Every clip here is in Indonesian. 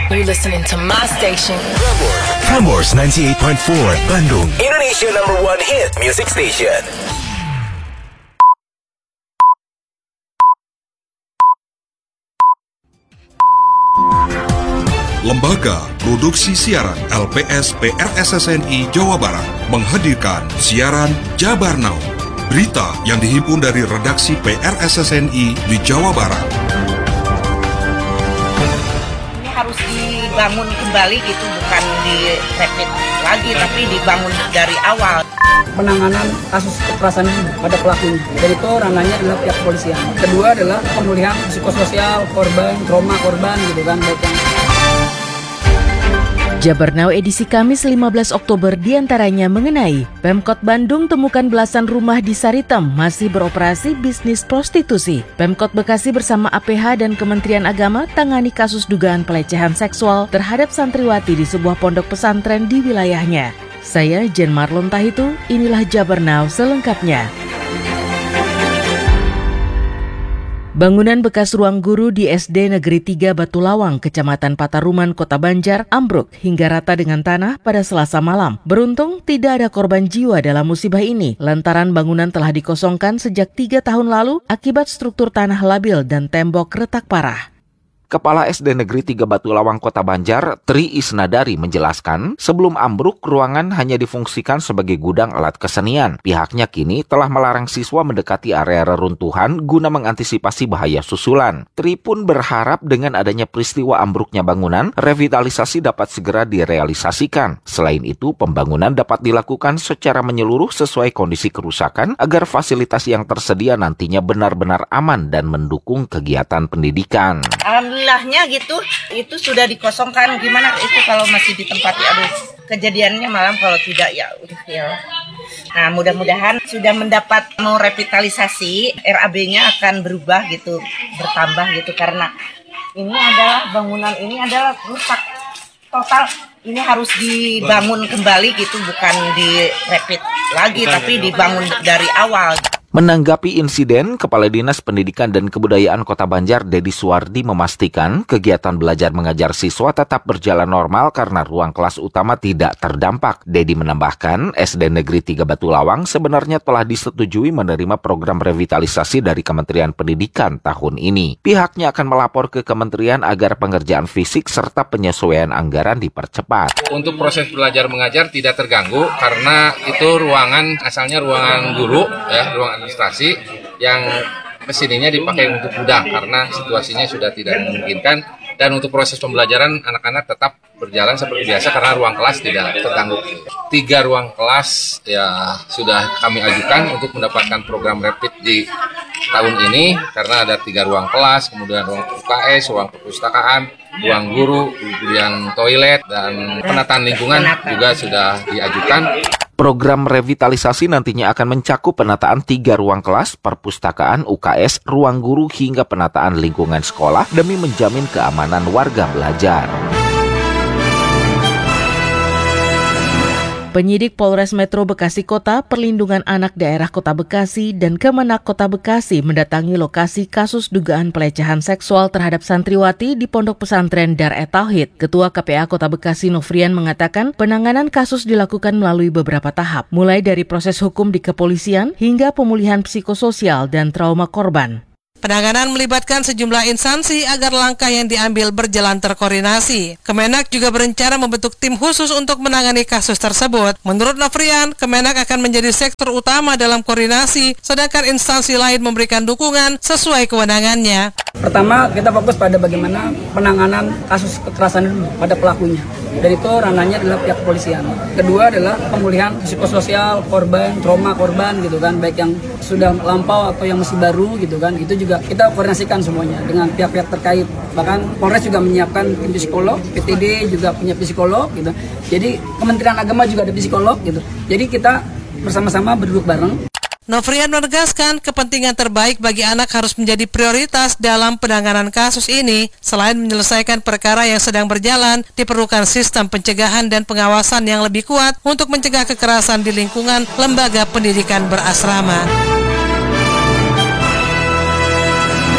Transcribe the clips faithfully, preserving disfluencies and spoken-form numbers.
You listening to my station. Prambors ninety-eight point four Bandung, Indonesia number one hit music station. Lembaga Produksi Siaran L P S P R S S N I Jawa Barat menghadirkan siaran Jabar Now, berita yang dihimpun dari redaksi P R S S N I di Jawa Barat. Ini harus dibangun kembali gitu, bukan direpit lagi, tapi dibangun dari awal. Penanganan kasus kekerasan pada pelakunya, dan itu ranahnya adalah pihak kepolisian. Kedua adalah pemulihan psikososial korban, trauma korban gitu kan, baik yang Jabar Now edisi Kamis lima belas Oktober diantaranya mengenai Pemkot Bandung temukan belasan rumah di Saritem masih beroperasi bisnis prostitusi. Pemkot Bekasi bersama A P H dan Kementerian Agama tangani kasus dugaan pelecehan seksual terhadap santriwati di sebuah pondok pesantren di wilayahnya. Saya Jen Marlon Tahitu, inilah Jabar Now selengkapnya. Bangunan bekas ruang guru di S D Negeri tiga Batu Lawang, Kecamatan Pataruman, Kota Banjar, ambruk hingga rata dengan tanah pada Selasa malam. Beruntung tidak ada korban jiwa dalam musibah ini, lantaran bangunan telah dikosongkan sejak tiga tahun lalu akibat struktur tanah labil dan tembok retak parah. Kepala S D Negeri tiga Batu Lawang Kota Banjar, Tri Isnadari menjelaskan, sebelum ambruk, ruangan hanya difungsikan sebagai gudang alat kesenian. Pihaknya kini telah melarang siswa mendekati area reruntuhan guna mengantisipasi bahaya susulan. Tri pun berharap dengan adanya peristiwa ambruknya bangunan, revitalisasi dapat segera direalisasikan. Selain itu, pembangunan dapat dilakukan secara menyeluruh sesuai kondisi kerusakan agar fasilitas yang tersedia nantinya benar-benar aman dan mendukung kegiatan pendidikan. Alhamdulillahnya gitu, itu sudah dikosongkan. Gimana itu kalau masih ditempati? Aduh, kejadiannya malam, kalau tidak ya udah ya. Nah, mudah-mudahan sudah mendapat mau revitalisasi, R A B-nya akan berubah gitu, bertambah gitu, karena ini adalah bangunan ini adalah rusak total. Ini harus dibangun kembali gitu, bukan direpit lagi, tapi dibangun dari awal. Menanggapi insiden, Kepala Dinas Pendidikan dan Kebudayaan Kota Banjar, Dedi Suwardi, memastikan kegiatan belajar mengajar siswa tetap berjalan normal karena ruang kelas utama tidak terdampak. Dedi menambahkan, S D Negeri tiga Batu Lawang sebenarnya telah disetujui menerima program revitalisasi dari Kementerian Pendidikan tahun ini. Pihaknya akan melapor ke Kementerian agar pengerjaan fisik serta penyesuaian anggaran dipercepat. Untuk proses belajar mengajar tidak terganggu karena itu ruangan asalnya ruangan guru, ya, ruangan administrasi yang kesininya dipakai untuk gudang karena situasinya sudah tidak memungkinkan, dan untuk proses pembelajaran anak-anak tetap berjalan seperti biasa karena ruang kelas tidak terganggu. Tiga ruang kelas ya sudah kami ajukan untuk mendapatkan program rapid di tahun ini karena ada tiga ruang kelas, kemudian ruang U K S, ruang perpustakaan, ruang guru, kemudian toilet, dan penataan lingkungan juga sudah diajukan. Program revitalisasi nantinya akan mencakup penataan tiga ruang kelas, perpustakaan, U K S, ruang guru, hingga penataan lingkungan sekolah demi menjamin keamanan warga belajar. Penyidik Polres Metro Bekasi Kota, Perlindungan Anak Daerah Kota Bekasi, dan Kemenak Kota Bekasi mendatangi lokasi kasus dugaan pelecehan seksual terhadap santriwati di Pondok Pesantren Dar-e Tauhid. Ketua K P A Kota Bekasi Nofrian mengatakan penanganan kasus dilakukan melalui beberapa tahap, mulai dari proses hukum di kepolisian hingga pemulihan psikososial dan trauma korban. Penanganan melibatkan sejumlah instansi agar langkah yang diambil berjalan terkoordinasi. Kemenak juga berencana membentuk tim khusus untuk menangani kasus tersebut. Menurut Nofrian, Kemenak akan menjadi sektor utama dalam koordinasi, sedangkan instansi lain memberikan dukungan sesuai kewenangannya. pertama kita fokus pada bagaimana penanganan kasus kekerasan pada pelakunya, dan itu ranahnya adalah pihak kepolisian. Kedua adalah pemulihan psikososial korban, trauma korban gitu kan, baik yang sudah lampau atau yang masih baru gitu kan. Itu juga kita koordinasikan semuanya dengan pihak-pihak terkait. Bahkan Polres juga menyiapkan tim psikolog, P T D juga punya psikolog gitu. Jadi Kementerian Agama juga ada psikolog gitu. Jadi kita bersama-sama berduduk bareng. Nofrian menegaskan kepentingan terbaik bagi anak harus menjadi prioritas dalam penanganan kasus ini. Selain menyelesaikan perkara yang sedang berjalan, diperlukan sistem pencegahan dan pengawasan yang lebih kuat untuk mencegah kekerasan di lingkungan lembaga pendidikan berasrama.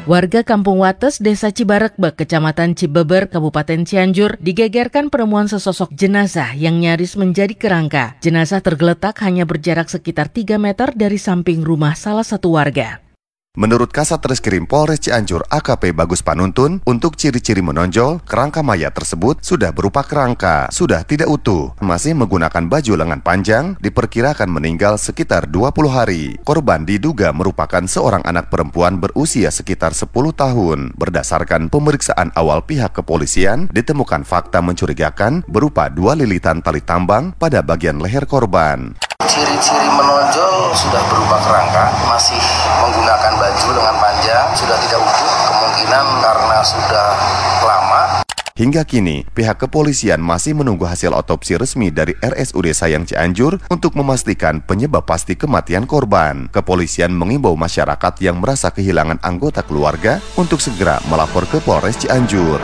Warga Kampung Wates, Desa Cibarekbek, Kecamatan Cibeber, Kabupaten Cianjur, digegerkan penemuan sesosok jenazah yang nyaris menjadi kerangka. Jenazah tergeletak hanya berjarak sekitar tiga meter dari samping rumah salah satu warga. Menurut Kasat Reskrim Polres Cianjur A K P Bagus Panuntun, untuk ciri-ciri menonjol, kerangka mayat tersebut sudah berupa kerangka, sudah tidak utuh, masih menggunakan baju lengan panjang, diperkirakan meninggal sekitar dua puluh hari. Korban diduga merupakan seorang anak perempuan berusia sekitar sepuluh tahun. Berdasarkan pemeriksaan awal pihak kepolisian, ditemukan fakta mencurigakan berupa dua lilitan tali tambang pada bagian leher korban. Ciri-ciri menonjol sudah berupa kerangka, masih menggunakan baju lengan panjang, sudah tidak utuh, kemungkinan karena sudah lama. Hingga kini, pihak kepolisian masih menunggu hasil otopsi resmi dari R S U D Sayang Cianjur untuk memastikan penyebab pasti kematian korban. Kepolisian mengimbau masyarakat yang merasa kehilangan anggota keluarga untuk segera melapor ke Polres Cianjur.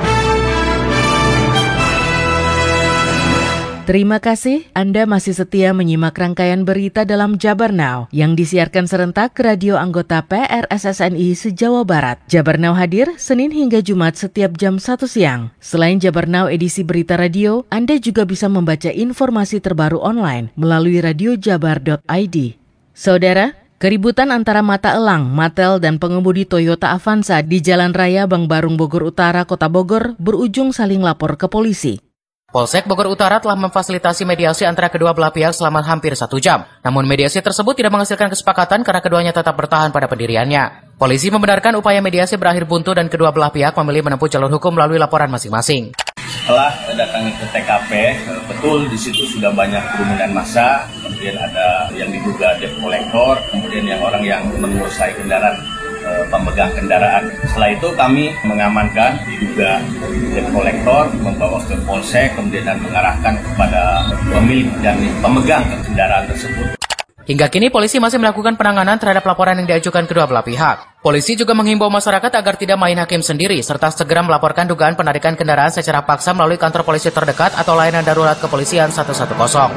Terima kasih Anda masih setia menyimak rangkaian berita dalam Jabar Now yang disiarkan serentak ke radio anggota P R S S N I se-Jawa Barat. Jabar Now hadir Senin hingga Jumat setiap jam satu siang. Selain Jabar Now edisi berita radio, Anda juga bisa membaca informasi terbaru online melalui radio jabar dot i d. Saudara, keributan antara Mata Elang, Matel, dan pengemudi Toyota Avanza di Jalan Raya Bang Barung Bogor Utara, Kota Bogor berujung saling lapor ke polisi. Polsek Bogor Utara telah memfasilitasi mediasi antara kedua belah pihak selama hampir satu jam. Namun mediasi tersebut tidak menghasilkan kesepakatan karena keduanya tetap bertahan pada pendiriannya. Polisi membenarkan upaya mediasi berakhir buntu dan kedua belah pihak memilih menempuh jalur hukum melalui laporan masing-masing. Setelah datangi ke T K P, betul di situ sudah banyak kerumunan massa, kemudian ada yang diduga debt collector, kemudian yang orang yang menguasai kendaraan, pemegang kendaraan. Setelah itu kami mengamankan diduga debt collector, membawa ke polsek, kemudian dan mengarahkan kepada pemilik dan pemegang kendaraan tersebut. Hingga kini polisi masih melakukan penanganan terhadap laporan yang diajukan kedua belah pihak. Polisi juga menghimbau masyarakat agar tidak main hakim sendiri, serta segera melaporkan dugaan penarikan kendaraan secara paksa melalui kantor polisi terdekat atau layanan darurat kepolisian satu satu nol.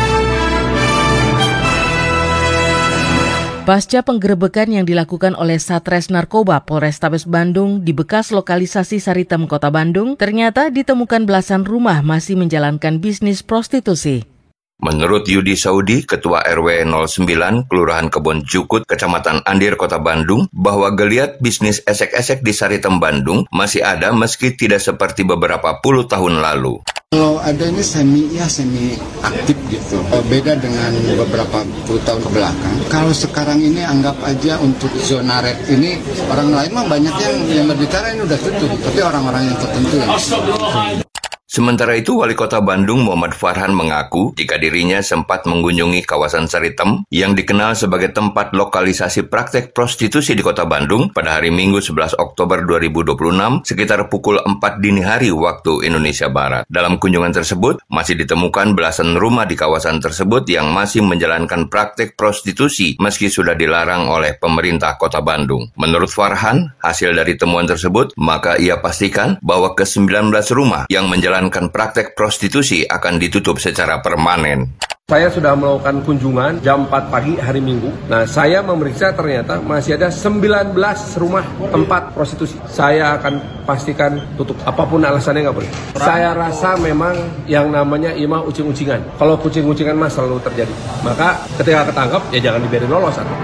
Pasca penggerebekan yang dilakukan oleh Satres Narkoba Polrestabes Bandung di bekas lokalisasi Saritem Kota Bandung, ternyata ditemukan belasan rumah masih menjalankan bisnis prostitusi. Menurut Yudi Saudi, Ketua R W nol sembilan, Kelurahan Kebon Jukut, Kecamatan Andir, Kota Bandung, bahwa geliat bisnis esek-esek di Saritem Bandung masih ada meski tidak seperti beberapa puluh tahun lalu. Kalau ada ini semi ya semi aktif gitu, beda dengan beberapa puluh tahun ke belakang. Kalau sekarang ini anggap aja untuk zona red ini, orang lain mah banyak yang yang berbicara ini udah tutup, tapi orang-orang yang tertentu yang Sementara itu, Wali Kota Bandung Muhammad Farhan mengaku jika dirinya sempat mengunjungi kawasan Saritem yang dikenal sebagai tempat lokalisasi praktek prostitusi di Kota Bandung pada hari Minggu sebelas Oktober dua ribu dua puluh enam sekitar pukul empat dini hari waktu Indonesia Barat. Dalam kunjungan tersebut, masih ditemukan belasan rumah di kawasan tersebut yang masih menjalankan praktek prostitusi meski sudah dilarang oleh pemerintah Kota Bandung. Menurut Farhan, hasil dari temuan tersebut, maka ia pastikan bahwa ke sembilan belas rumah yang menjalankan praktek prostitusi akan ditutup secara permanen. Saya sudah melakukan kunjungan jam empat pagi hari Minggu. Nah, saya memeriksa ternyata masih ada sembilan belas rumah tempat prostitusi. Saya akan pastikan tutup. Apapun alasannya nggak boleh. Saya rasa memang yang namanya imah ucing-ucingan. Kalau kucing-ucingan mah selalu terjadi. Maka ketika ketangkep, ya jangan dibiarin lolos. Atau.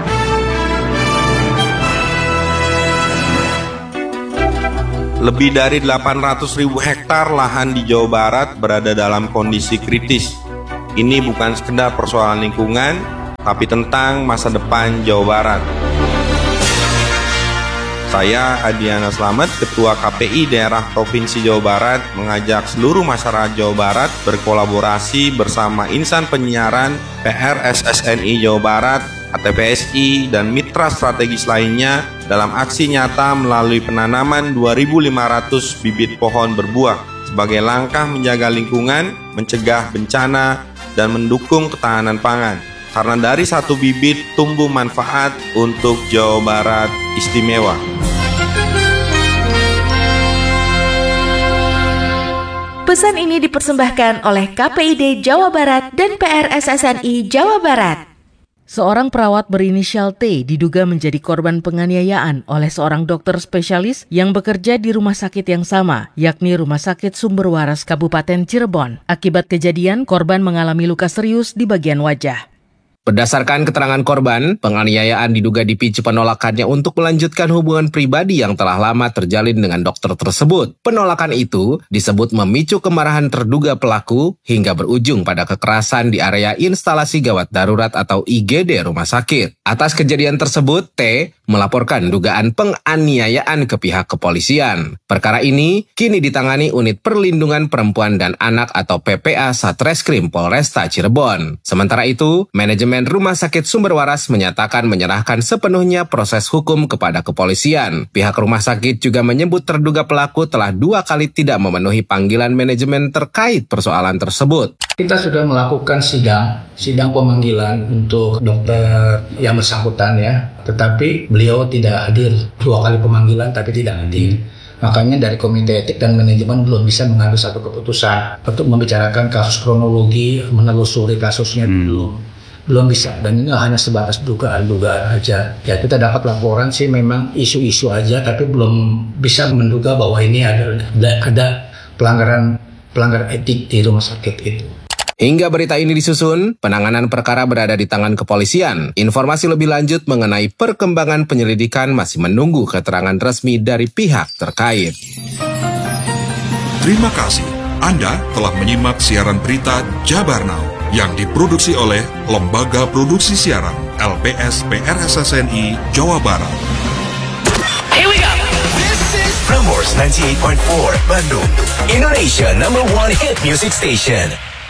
Lebih dari delapan ratus ribu hektar lahan di Jawa Barat berada dalam kondisi kritis. Ini bukan sekedar persoalan lingkungan, tapi tentang masa depan Jawa Barat. Saya, Adiana Slamet, Ketua K P I Daerah Provinsi Jawa Barat, mengajak seluruh masyarakat Jawa Barat berkolaborasi bersama insan penyiaran P R S S N I Jawa Barat, A T P S I, dan mitra strategis lainnya dalam aksi nyata melalui penanaman dua ribu lima ratus bibit pohon berbuah sebagai langkah menjaga lingkungan, mencegah bencana, dan mendukung ketahanan pangan. Karena dari satu bibit tumbuh manfaat untuk Jawa Barat istimewa. Pesan ini dipersembahkan oleh K P I D Jawa Barat dan P R S S N I Jawa Barat. Seorang perawat berinisial T diduga menjadi korban penganiayaan oleh seorang dokter spesialis yang bekerja di rumah sakit yang sama, yakni Rumah Sakit Sumber Waras Kabupaten Cirebon. Akibat kejadian, korban mengalami luka serius di bagian wajah. Berdasarkan keterangan korban, penganiayaan diduga dipicu penolakannya untuk melanjutkan hubungan pribadi yang telah lama terjalin dengan dokter tersebut. Penolakan itu disebut memicu kemarahan terduga pelaku hingga berujung pada kekerasan di area instalasi gawat darurat atau I G D rumah sakit. Atas kejadian tersebut, T melaporkan dugaan penganiayaan ke pihak kepolisian. Perkara ini kini ditangani Unit Perlindungan Perempuan dan Anak atau P P A Satreskrim Polresta Cirebon. Sementara itu, manajemen Rumah Sakit Sumber Waras menyatakan menyerahkan sepenuhnya proses hukum kepada kepolisian. Pihak rumah sakit juga menyebut terduga pelaku telah dua kali tidak memenuhi panggilan manajemen terkait persoalan tersebut. Kita sudah melakukan sidang, sidang pemanggilan untuk dokter yang bersangkutan ya, tetapi beliau tidak hadir. Dua kali pemanggilan tapi tidak hadir. Makanya dari Komite Etik dan Manajemen belum bisa mengambil satu keputusan untuk membicarakan kasus kronologi, menelusuri kasusnya dulu. Hmm. Belum bisa, dan ini hanya sebatas dugaan-dugaan aja. Ya kita dapat laporan sih memang isu-isu aja, tapi belum bisa menduga bahwa ini ada ada pelanggaran pelanggaran etik di rumah sakit itu. Hingga berita ini disusun, penanganan perkara berada di tangan kepolisian. Informasi lebih lanjut mengenai perkembangan penyelidikan masih menunggu keterangan resmi dari pihak terkait. Terima kasih. Anda telah menyimak siaran berita Jabar Now yang diproduksi oleh Lembaga Produksi Siaran L P S P R S S N I Jawa Barat. Here we go. This is Prambors ninety-eight point four Bandung, Indonesia number one hit music station.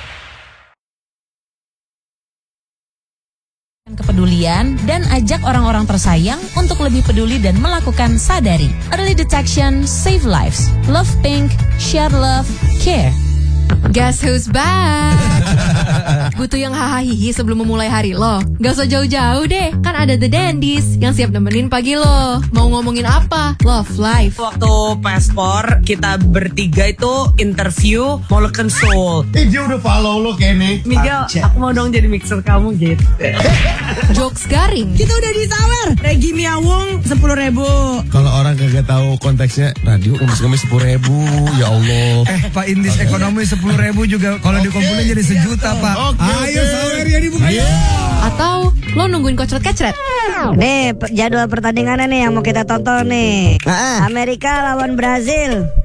Kepedulian dan ajak orang-orang tersayang untuk lebih peduli dan melakukan Sadari. Early detection, save lives. Love Pink, share love, care. Guess who's back? Butuh yang hahaha sebelum memulai hari lo? Gak usah jauh-jauh deh, kan ada The Dandies yang siap nemenin pagi lo. Mau ngomongin apa? Love life. Waktu paspor kita bertiga itu interview Moleken Soul. Eh dia udah follow lo kayaknya. Miguel, aku mau dong jadi mixer kamu gitu. Jokes garing. Kita udah disawer. Regi Miawung sepuluh ribu. Kalau orang kagak tahu konteksnya, radio ngemis-ngemis sepuluh ribu. Ya Allah. Eh Pak Indis okay. Ekonomi sepuluh ribu juga kalau okay. Dikumpulin jadi sejuta Pak. Okay, Ayo okay. Sawer ya dibuka. Yeah. Atau lo nungguin kocret-kecret. Nih jadwal pertandingannya nih yang mau kita tonton nih. Amerika lawan Brazil.